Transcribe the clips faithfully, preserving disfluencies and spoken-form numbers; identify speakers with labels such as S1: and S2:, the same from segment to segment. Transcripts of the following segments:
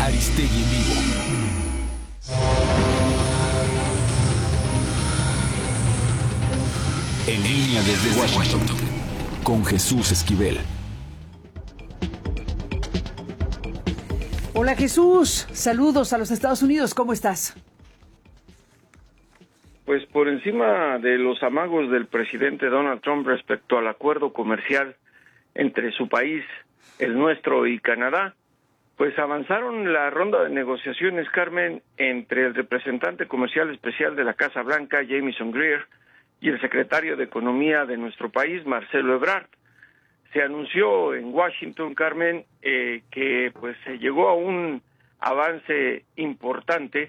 S1: Aristegui en vivo. En línea desde Washington, con Jesús Esquivel.
S2: Hola Jesús, saludos a los Estados Unidos, ¿cómo estás?
S3: Pues por encima de los amagos del presidente Donald Trump respecto al acuerdo comercial entre su país, el nuestro y Canadá, pues avanzaron la ronda de negociaciones, Carmen, entre el representante comercial especial de la Casa Blanca, Jamieson Greer, y el secretario de Economía de nuestro país, Marcelo Ebrard. Se anunció en Washington, Carmen, eh, que pues se llegó a un avance importante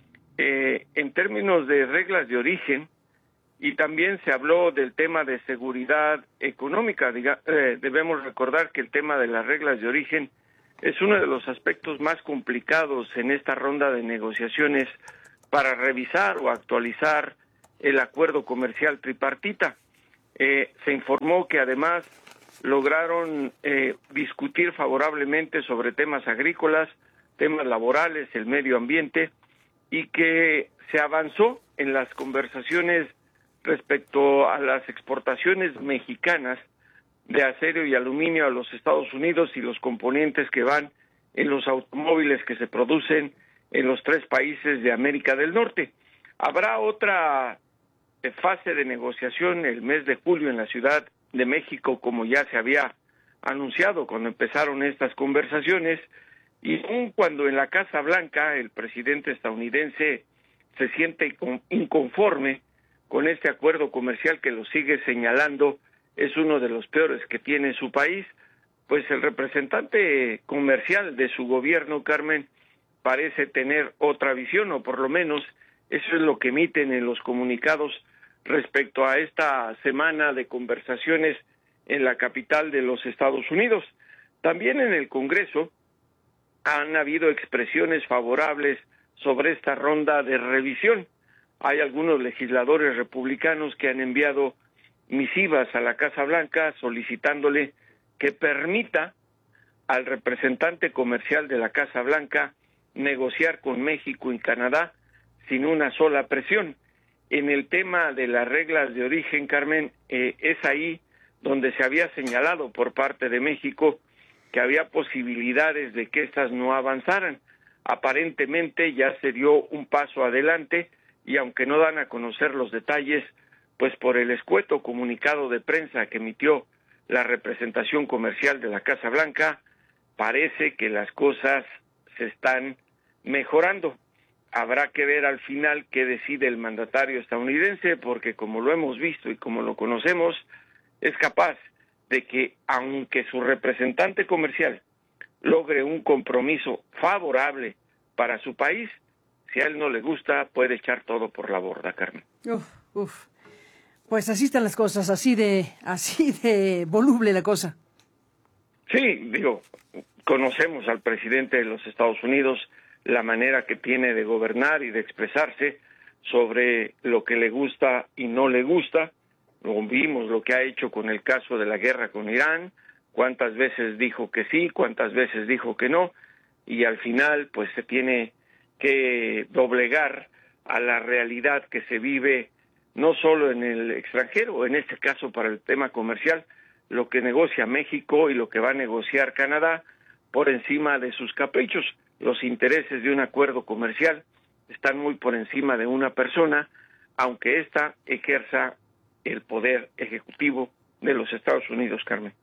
S3: eh, en términos de reglas de origen, y también se habló del tema de seguridad económica. Diga, eh, debemos recordar que el tema de las reglas de origen es uno de los aspectos más complicados en esta ronda de negociaciones para revisar o actualizar el acuerdo comercial tripartita. Eh, se informó que además lograron eh, discutir favorablemente sobre temas agrícolas, temas laborales, el medio ambiente, y que se avanzó en las conversaciones respecto a las exportaciones mexicanas de acero y aluminio a los Estados Unidos y los componentes que van en los automóviles que se producen en los tres países de América del Norte. Habrá otra fase de negociación el mes de julio en la Ciudad de México, como ya se había anunciado cuando empezaron estas conversaciones, y aun cuando en la Casa Blanca el presidente estadounidense se siente inconforme con este acuerdo comercial que lo sigue señalando es uno de los peores que tiene su país, pues el representante comercial de su gobierno, Carmen, parece tener otra visión, o por lo menos eso es lo que emiten en los comunicados respecto a esta semana de conversaciones en la capital de los Estados Unidos. También en el Congreso han habido expresiones favorables sobre esta ronda de revisión. Hay algunos legisladores republicanos que han enviado misivas a la Casa Blanca solicitándole que permita al representante comercial de la Casa Blanca negociar con México y Canadá sin una sola presión. En el tema de las reglas de origen, Carmen, eh, es ahí donde se había señalado por parte de México que había posibilidades de que éstas no avanzaran. Aparentemente ya se dio un paso adelante, y aunque no dan a conocer los detalles, pues por el escueto comunicado de prensa que emitió la representación comercial de la Casa Blanca, parece que las cosas se están mejorando. Habrá que ver al final qué decide el mandatario estadounidense, porque como lo hemos visto y como lo conocemos, es capaz de que, aunque su representante comercial logre un compromiso favorable para su país, si a él no le gusta, puede echar todo por la borda, Carmen.
S2: Uf, uf. Pues así están las cosas, así de, así de voluble la cosa.
S3: Sí, digo, conocemos al presidente de los Estados Unidos, la manera que tiene de gobernar y de expresarse sobre lo que le gusta y no le gusta. Lo vimos lo que ha hecho con el caso de la guerra con Irán, cuántas veces dijo que sí, cuántas veces dijo que no, y al final pues se tiene que doblegar a la realidad que se vive no solo en el extranjero, en este caso para el tema comercial, lo que negocia México y lo que va a negociar Canadá por encima de sus caprichos. Los intereses de un acuerdo comercial están muy por encima de una persona, aunque ésta ejerza el poder ejecutivo de los Estados Unidos, Carmen.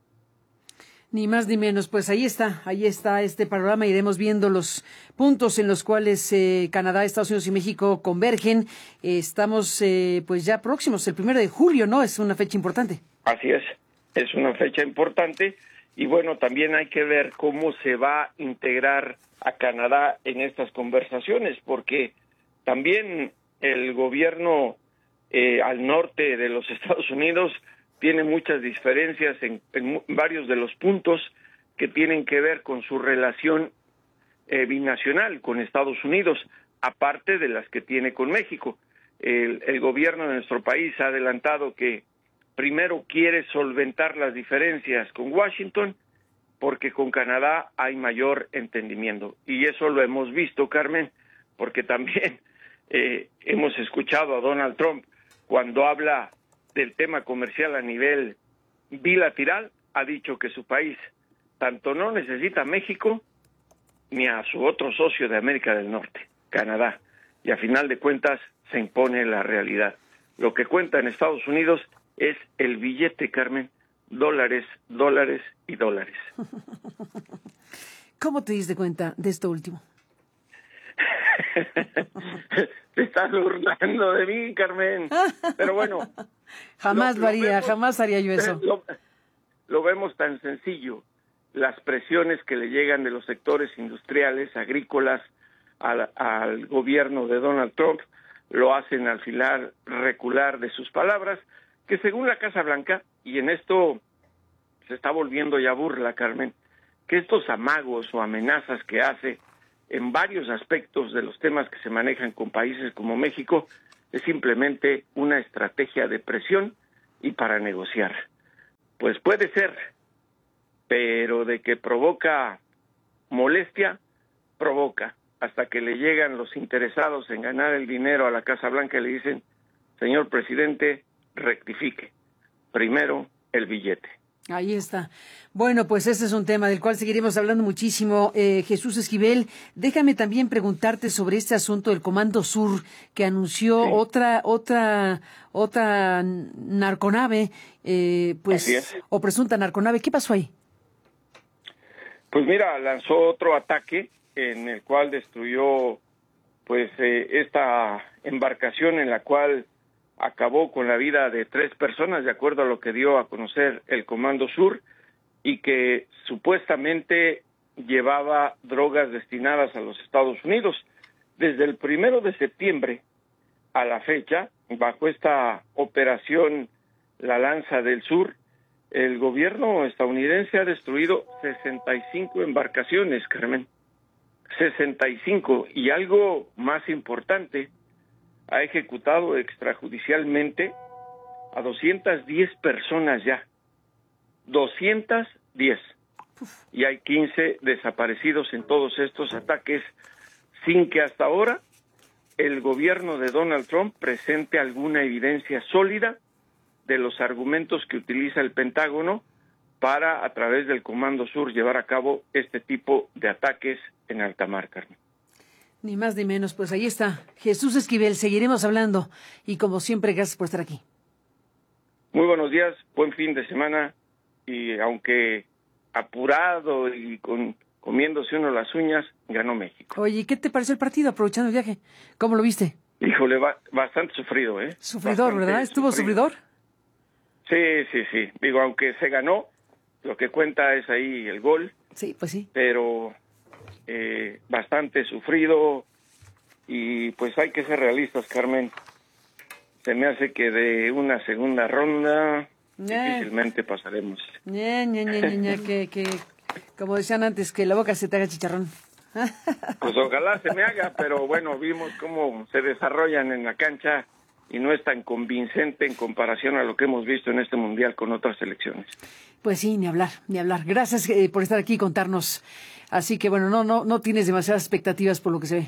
S2: Ni más ni menos, pues ahí está, ahí está este panorama. Iremos viendo los puntos en los cuales eh, Canadá, Estados Unidos y México convergen. Eh, estamos eh, pues ya próximos, el primero de julio, ¿no? Es una fecha importante.
S3: Así es, es una fecha importante, y bueno, también hay que ver cómo se va a integrar a Canadá en estas conversaciones, porque también el gobierno eh, al norte de los Estados Unidos tiene muchas diferencias en, en varios de los puntos que tienen que ver con su relación eh, binacional con Estados Unidos, aparte de las que tiene con México. El, el gobierno de nuestro país ha adelantado que primero quiere solventar las diferencias con Washington porque con Canadá hay mayor entendimiento. Y eso lo hemos visto, Carmen, porque también eh, hemos escuchado a Donald Trump cuando habla del tema comercial a nivel bilateral, ha dicho que su país tanto no necesita a México ni a su otro socio de América del Norte, Canadá. Y a final de cuentas se impone la realidad. Lo que cuenta en Estados Unidos es el billete, Carmen, dólares, dólares y dólares.
S2: ¿Cómo te diste cuenta de esto último?
S3: Te estás burlando de mí, Carmen. Pero bueno.
S2: Jamás lo, lo haría, lo vemos, jamás haría yo eso.
S3: Lo, lo vemos tan sencillo. Las presiones que le llegan de los sectores industriales, agrícolas, al, al gobierno de Donald Trump, lo hacen al final recular de sus palabras, que según la Casa Blanca, y en esto se está volviendo ya burla, Carmen, que estos amagos o amenazas que hace en varios aspectos de los temas que se manejan con países como México, es simplemente una estrategia de presión y para negociar. Pues puede ser, pero de que provoca molestia, provoca, hasta que le llegan los interesados en ganar el dinero a la Casa Blanca y le dicen, señor presidente, rectifique, primero el billete.
S2: Ahí está. Bueno, pues este es un tema del cual seguiremos hablando muchísimo. Eh, Jesús Esquivel, déjame también preguntarte sobre este asunto del Comando Sur que anunció sí. otra otra otra narconave, eh, pues o presunta narconave. ¿Qué pasó ahí?
S3: Pues mira, lanzó otro ataque en el cual destruyó pues eh, esta embarcación en la cual acabó con la vida de tres personas, de acuerdo a lo que dio a conocer el Comando Sur, y que supuestamente llevaba drogas destinadas a los Estados Unidos. Desde el primero de septiembre a la fecha, bajo esta operación La Lanza del Sur, el gobierno estadounidense ha destruido sesenta y cinco embarcaciones, Carmen. sesenta y cinco, y algo más importante, ha ejecutado extrajudicialmente a doscientas diez personas ya. doscientas diez. Y hay quince desaparecidos en todos estos ataques, sin que hasta ahora el gobierno de Donald Trump presente alguna evidencia sólida de los argumentos que utiliza el Pentágono para, a través del Comando Sur, llevar a cabo este tipo de ataques en alta mar, Carmen.
S2: Ni más ni menos, pues ahí está. Jesús Esquivel, seguiremos hablando y como siempre, gracias por estar aquí.
S3: Muy buenos días, buen fin de semana y aunque apurado y con comiéndose uno las uñas, ganó México.
S2: Oye, ¿qué te pareció el partido aprovechando el viaje? ¿Cómo lo viste?
S3: Híjole, va, bastante sufrido, ¿eh?
S2: Sufridor, bastante ¿verdad? ¿Estuvo sufrido. sufridor?
S3: Sí, sí, sí. Digo, aunque se ganó, lo que cuenta es ahí el gol.
S2: Sí, pues sí.
S3: Pero eh, bastante sufrido y pues hay que ser realistas, Carmen. Se me hace que de una segunda ronda ñe. difícilmente pasaremos.
S2: Ñe, ñe, ñe, ñe, ñe, que, que, como decían antes, que la boca se te haga chicharrón.
S3: Pues ojalá se me haga, pero bueno, vimos cómo se desarrollan en la cancha y no es tan convincente en comparación a lo que hemos visto en este Mundial con otras selecciones.
S2: Pues sí, ni hablar, ni hablar. Gracias eh, por estar aquí y contarnos. Así que bueno, no no no tienes demasiadas expectativas por lo que se ve.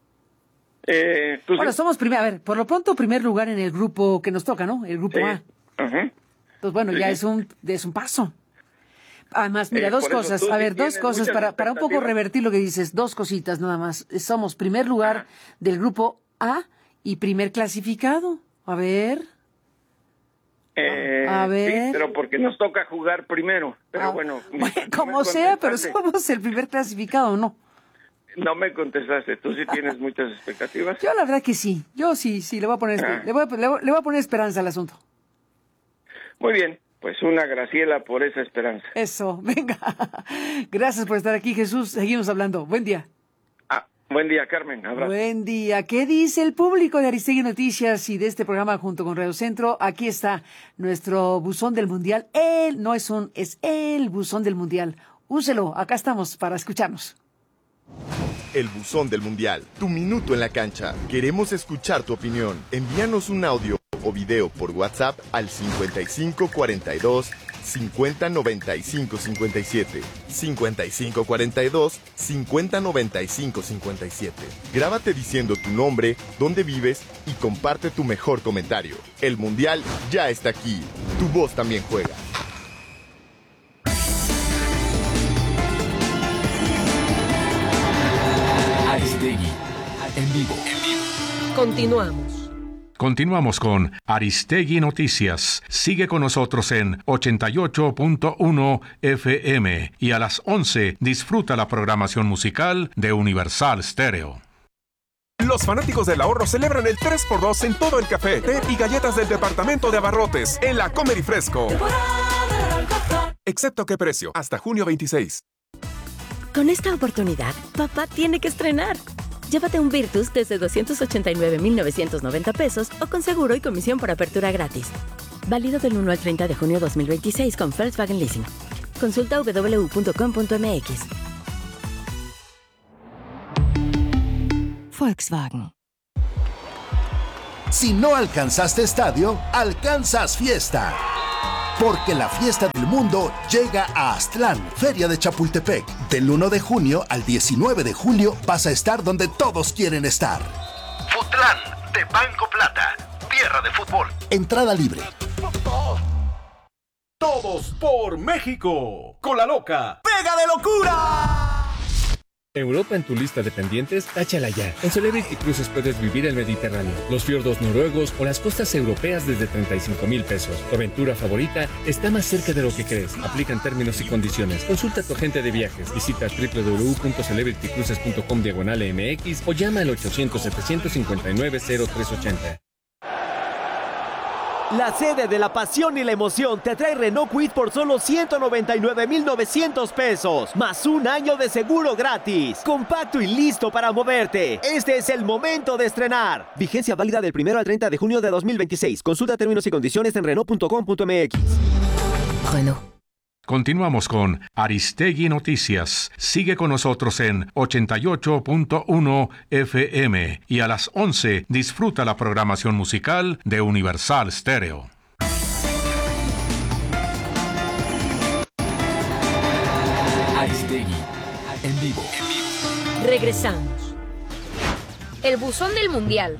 S3: Eh, pues,
S2: bueno, somos primer, a ver, por lo pronto primer lugar en el grupo que nos toca, ¿no? El grupo
S3: sí.
S2: A.
S3: Uh-huh.
S2: Pues bueno, sí. ya es un es un paso. Además, mira, eh, dos cosas, a ver, dos cosas para para un poco revertir lo que dices, dos cositas nada más. Somos primer lugar ah. del grupo A y primer clasificado. A ver.
S3: Eh,
S2: a ver.
S3: Sí, pero porque nos toca jugar primero. Pero ah, bueno.
S2: bueno como sea, pero somos el primer clasificado, ¿no?
S3: No me contestaste. ¿Tú sí tienes muchas expectativas?
S2: Yo la verdad que sí. Yo sí, sí, le voy a poner, ah. le, voy a, le, voy, le voy a poner esperanza al asunto.
S3: Muy bien. Pues una Graciela por esa esperanza.
S2: Eso, venga. Gracias por estar aquí, Jesús. Seguimos hablando. Buen día.
S3: Ah, buen día, Carmen. Abrazo.
S2: Buen día. ¿Qué dice el público de Aristegui Noticias y de este programa junto con Radio Centro? Aquí está nuestro buzón del Mundial. Él no es un, es el buzón del Mundial. Úselo. Acá estamos para escucharnos.
S4: El buzón del Mundial. Tu minuto en la cancha. Queremos escuchar tu opinión. Envíanos un audio o video por WhatsApp al cincuenta y cinco cuarenta y dos cincuenta noventa y cinco cincuenta y siete. cincuenta y cinco cuarenta y dos, cincuenta noventa y cinco cincuenta y siete. Grábate diciendo tu nombre, dónde vives y comparte tu mejor comentario. El Mundial ya está aquí. Tu voz también juega.
S1: Aristegui, en vivo.
S5: Continuamos.
S6: Continuamos con Aristegui Noticias. Sigue con nosotros en ochenta y ocho punto uno F M y a las once disfruta la programación musical de Universal Stereo.
S7: Los fanáticos del ahorro celebran el tres por dos en todo el café, té y galletas del departamento de abarrotes en la Comer y Fresco. Excepto qué precio, hasta junio veintiséis.
S5: Con esta oportunidad, papá tiene que estrenar. Llévate un Virtus desde doscientos ochenta y nueve mil novecientos noventa pesos o con seguro y comisión por apertura gratis. Válido del uno al treinta de junio dos mil veintiséis con Volkswagen Leasing. Consulta doble u doble u doble u punto com punto m x. Volkswagen.
S8: Si no alcanzaste estadio, alcanzas fiesta. Porque la fiesta del mundo llega a Aztlán, Feria de Chapultepec. Del uno de junio al diecinueve de julio vas a estar donde todos quieren estar.
S9: Futlán, de Banco Plata, tierra de fútbol.
S8: Entrada libre.
S10: Todos por México. Con la loca. ¡Pega de locura!
S11: Europa en tu lista de pendientes, táchala ya. En Celebrity Cruises puedes vivir el Mediterráneo, los fiordos noruegos o las costas europeas desde treinta y cinco mil pesos. Tu aventura favorita está más cerca de lo que crees. Aplican términos y condiciones. Consulta a tu agente de viajes. Visita doble u doble u doble u punto celebrity cruises punto com diagonal M X o llama al ochocientos, setecientos cincuenta y nueve, cero tres ochenta.
S12: La sede de la pasión y la emoción te trae Renault Kwid por solo ciento noventa y nueve mil novecientos pesos, más un año de seguro gratis. Compacto y listo para moverte. Este es el momento de estrenar. Vigencia válida del primero al treinta de junio de dos mil veintiséis. Consulta términos y condiciones en renault punto com punto m x.
S5: Renault.
S6: Continuamos con Aristegui Noticias. Sigue con nosotros en ochenta y ocho punto uno F M y a las once disfruta la programación musical de Universal Stereo.
S1: Aristegui, en vivo.
S5: Regresamos.
S13: El buzón del Mundial.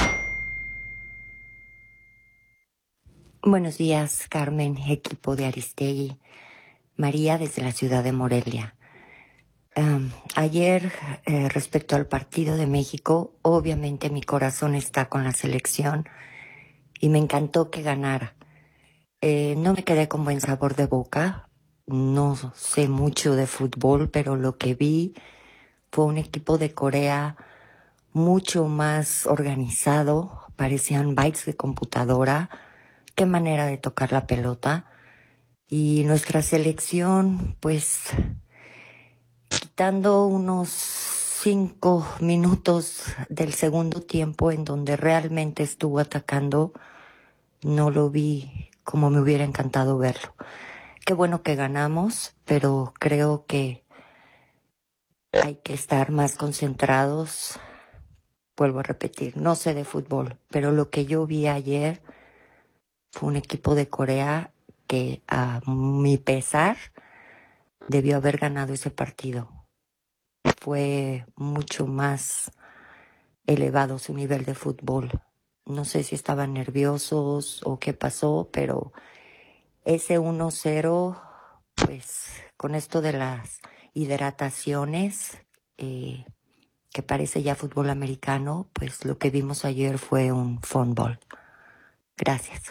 S14: Buenos días, Carmen, equipo de Aristegui. María desde la ciudad de Morelia. Um, ayer, eh, respecto al partido de México, obviamente mi corazón está con la selección y me encantó que ganara. Eh, no me quedé con buen sabor de boca, no sé mucho de fútbol, pero lo que vi fue un equipo de Corea mucho más organizado, parecían bytes de computadora, qué manera de tocar la pelota. Y nuestra selección, pues, quitando unos cinco minutos del segundo tiempo en donde realmente estuvo atacando, no lo vi como me hubiera encantado verlo. Qué bueno que ganamos, pero creo que hay que estar más concentrados. Vuelvo a repetir, no sé de fútbol, pero lo que yo vi ayer fue un equipo de Corea que a mi pesar debió haber ganado ese partido. Fue mucho más elevado su nivel de fútbol. No sé si estaban nerviosos o qué pasó, pero ese uno cero, pues con esto de las hidrataciones, eh, que parece ya fútbol americano, pues lo que vimos ayer fue un fútbol. Gracias.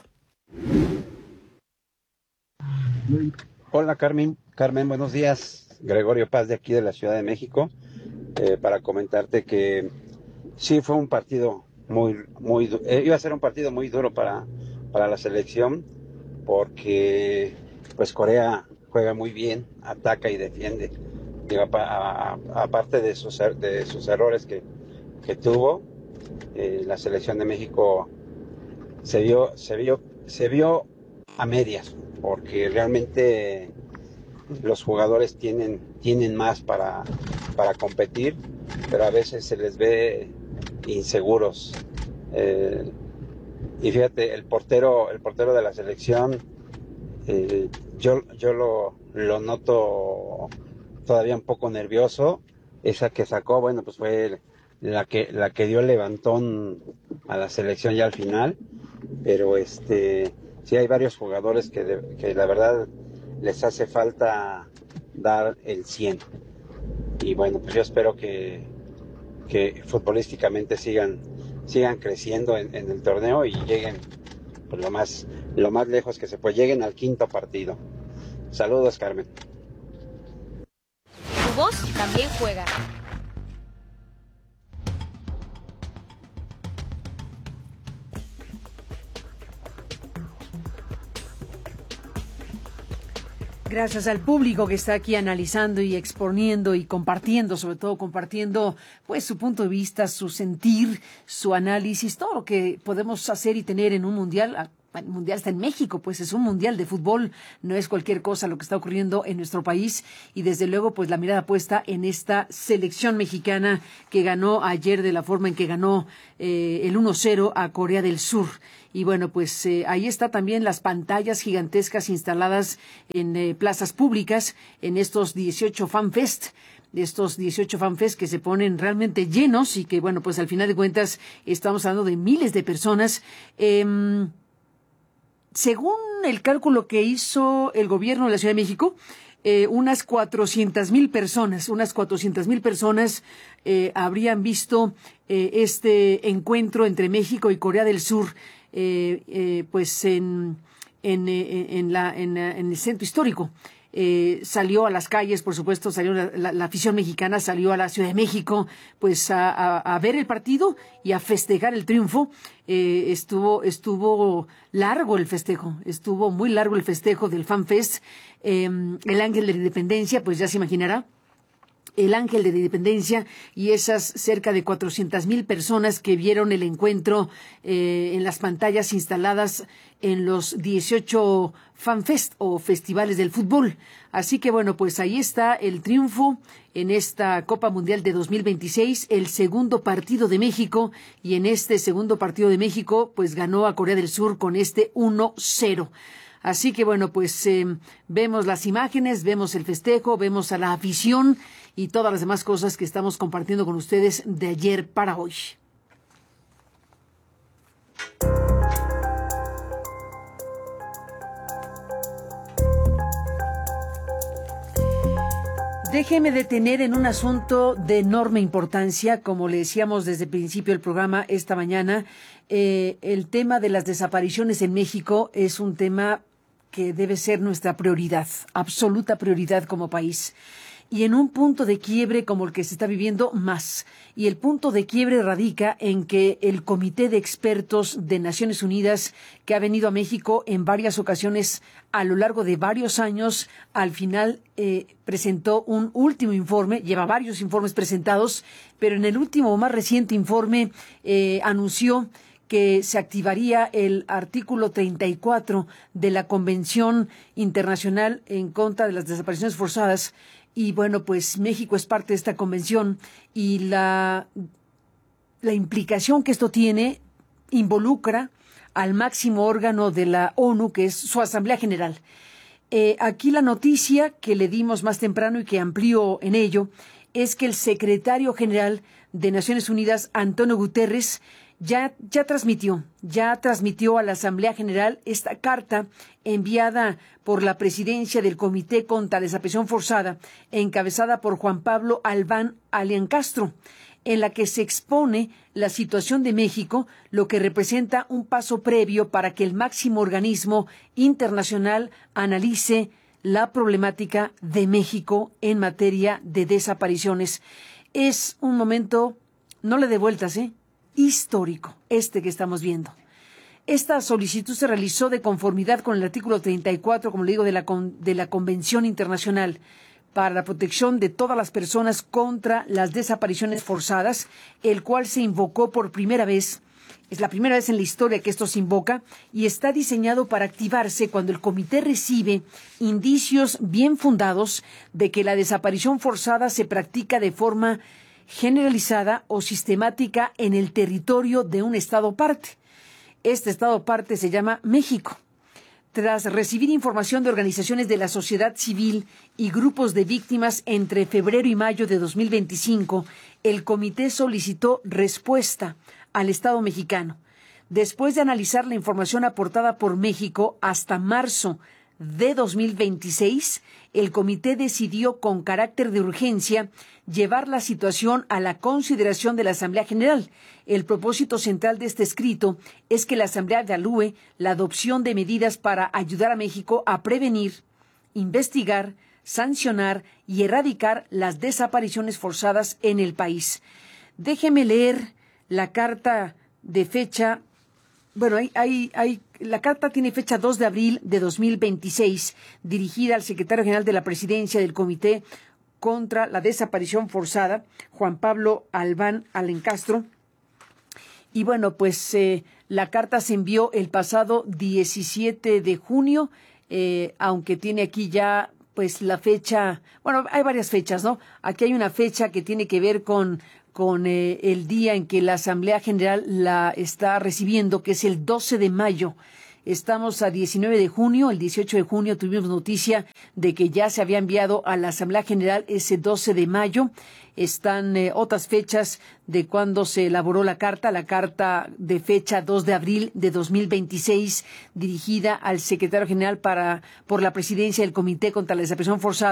S15: Hola Carmen, Carmen, buenos días. Gregorio Paz de aquí de la Ciudad de México, eh, para comentarte que sí fue un partido muy, muy, eh, iba a ser un partido muy duro para, para la selección, porque pues Corea juega muy bien, ataca y defiende. Digo, aparte de sus, de sus errores que, que tuvo, eh, la selección de México se vio, se vio, se vio a medias, porque realmente los jugadores tienen, tienen más para, para competir, pero a veces se les ve inseguros. Eh, y fíjate, el portero, el portero de la selección Eh, yo yo lo, lo noto todavía un poco nervioso. Esa que sacó, bueno, pues fue la que la que dio el levantón a la selección ya al final, pero este sí hay varios jugadores que, de, que la verdad les hace falta dar el cien, y bueno, pues yo espero que, que futbolísticamente sigan sigan creciendo en, en el torneo y lleguen pues, lo más lo más lejos que se puede, lleguen al quinto partido. Saludos, Carmen.
S13: Tu voz también juega.
S2: Gracias al público que está aquí analizando y exponiendo y compartiendo, sobre todo compartiendo pues su punto de vista, su sentir, su análisis, todo lo que podemos hacer y tener en un mundial. El mundial está en México, pues es un mundial de fútbol, no es cualquier cosa lo que está ocurriendo en nuestro país, y desde luego pues la mirada puesta en esta selección mexicana que ganó ayer de la forma en que ganó eh, el uno cero a Corea del Sur. Y bueno, pues eh, ahí está también las pantallas gigantescas instaladas en eh, plazas públicas en estos dieciocho FanFest. De estos dieciocho FanFest que se ponen realmente llenos y que, bueno, pues al final de cuentas estamos hablando de miles de personas. Eh, según el cálculo que hizo el gobierno de la Ciudad de México, eh, unas cuatrocientas mil personas, unas cuatrocientas mil personas eh, habrían visto eh, este encuentro entre México y Corea del Sur. Eh, eh, pues en, en, en, la, en, en el centro histórico. Eh, salió a las calles, por supuesto, salió la, la, la afición mexicana, salió a la Ciudad de México, pues a, a, a ver el partido y a festejar el triunfo. Eh, estuvo, estuvo largo el festejo, estuvo muy largo el festejo del FanFest. Eh, el Ángel de la Independencia, pues ya se imaginará. El Ángel de la Independencia y esas cerca de cuatrocientas mil personas que vieron el encuentro eh, en las pantallas instaladas en los dieciocho FanFest o festivales del fútbol. Así que bueno, pues ahí está el triunfo en esta Copa Mundial de dos mil veintiséis, el segundo partido de México, y en este segundo partido de México pues ganó a Corea del Sur con este uno cero. Así que bueno, pues eh, vemos las imágenes, vemos el festejo, vemos a la afición y todas las demás cosas que estamos compartiendo con ustedes de ayer para hoy. Déjeme detener en un asunto de enorme importancia, como le decíamos desde el principio del programa esta mañana. Eh, el tema de las desapariciones en México es un tema que debe ser nuestra prioridad, absoluta prioridad como país. Y en un punto de quiebre como el que se está viviendo más. Y el punto de quiebre radica en que el Comité de Expertos de Naciones Unidas, que ha venido a México en varias ocasiones a lo largo de varios años, al final eh, presentó un último informe, lleva varios informes presentados, pero en el último, más reciente informe eh, anunció que se activaría el artículo treinta y cuatro de la Convención Internacional en contra de las desapariciones forzadas. Y bueno, pues México es parte de esta convención y la, la implicación que esto tiene involucra al máximo órgano de la ONU, que es su Asamblea General. Eh, aquí la noticia que le dimos más temprano y que amplió en ello es que el secretario general de Naciones Unidas, Antonio Guterres, Ya, ya transmitió, ya transmitió a la Asamblea General esta carta enviada por la presidencia del Comité contra la Desaparición Forzada, encabezada por Juan Pablo Albán Alian Castro, en la que se expone la situación de México, lo que representa un paso previo para que el máximo organismo internacional analice la problemática de México en materia de desapariciones. Es un momento, no le dé vueltas, ¿eh? histórico, este que estamos viendo. Esta solicitud se realizó de conformidad con el artículo treinta y cuatro, como le digo, de la, con, de la Convención Internacional para la Protección de todas las personas contra las desapariciones forzadas, el cual se invocó por primera vez. Es la primera vez en la historia que esto se invoca y está diseñado para activarse cuando el comité recibe indicios bien fundados de que la desaparición forzada se practica de forma generalizada o sistemática en el territorio de un Estado parte. Este Estado parte se llama México. Tras recibir información de organizaciones de la sociedad civil y grupos de víctimas entre febrero y mayo de dos mil veinticinco, el comité solicitó respuesta al Estado mexicano. Después de analizar la información aportada por México hasta marzo de dos mil veintiséis, el comité decidió con carácter de urgencia llevar la situación a la consideración de la Asamblea General. El propósito central de este escrito es que la Asamblea evalúe la adopción de medidas para ayudar a México a prevenir, investigar, sancionar y erradicar las desapariciones forzadas en el país. Déjeme leer la carta de fecha. Bueno, hay, hay, hay, la carta tiene fecha dos de abril de dos mil veintiséis, dirigida al secretario general de la Presidencia del Comité contra la Desaparición Forzada, Juan Pablo Albán Alencastro. Y bueno, pues eh, la carta se envió el pasado diecisiete de junio, eh, aunque tiene aquí ya pues la fecha, bueno, hay varias fechas, ¿no? Aquí hay una fecha que tiene que ver con con eh, el día en que la Asamblea General la está recibiendo, que es el doce de mayo. Estamos a diecinueve de junio, el dieciocho de junio tuvimos noticia de que ya se había enviado a la Asamblea General ese doce de mayo. Están eh, otras fechas de cuando se elaboró la carta, la carta de fecha dos de abril de dos mil veintiséis, dirigida al secretario general para por la presidencia del Comité contra la Desaparición Forzada.